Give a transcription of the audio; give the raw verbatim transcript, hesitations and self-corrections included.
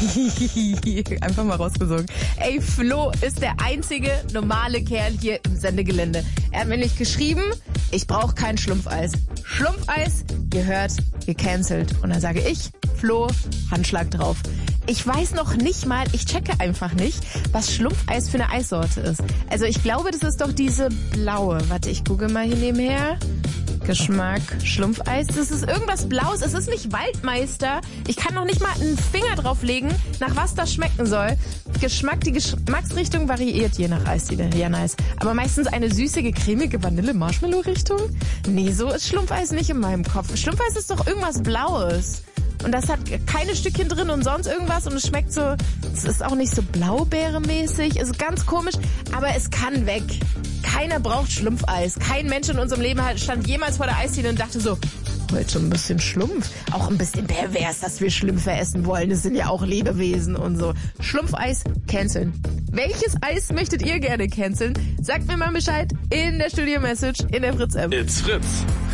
Einfach mal rausgesogen. Ey, Flo ist der einzige normale Kerl hier im Sendegelände. Er hat mir nicht geschrieben, ich brauche kein Schlumpfeis. Schlumpfeis gehört gecancelt. Und dann sage ich, Flo, Handschlag drauf. Ich weiß noch nicht mal, ich checke einfach nicht, was Schlumpfeis für eine Eissorte ist. Also ich glaube, das ist doch diese blaue. Warte, ich google mal hier nebenher. Geschmack, Schlumpfeis. Das ist irgendwas Blaues. Es ist nicht Waldmeister. Ich kann noch nicht mal einen Finger drauflegen, nach was das schmecken soll. Geschmack, die Geschmacksrichtung variiert je nach Eisdiele. Ja, nice. Aber meistens eine süßige, cremige Vanille-Marshmallow-Richtung? Nee, so ist Schlumpfeis nicht in meinem Kopf. Schlumpfeis ist doch irgendwas Blaues. Und das hat keine Stückchen drin und sonst irgendwas. Und es schmeckt so, es ist auch nicht so blaubeeremäßig. Ist ganz komisch, aber es kann weg. Keiner braucht Schlumpfeis. Kein Mensch in unserem Leben stand jemals vor der Eisdiele und dachte so, heute so ein bisschen Schlumpf. Auch ein bisschen pervers, dass wir Schlümpfe essen wollen. Das sind ja auch Lebewesen und so. Schlumpfeis canceln. Welches Eis möchtet ihr gerne canceln? Sagt mir mal Bescheid in der Studio-Message in der Fritz-App. It's Fritz.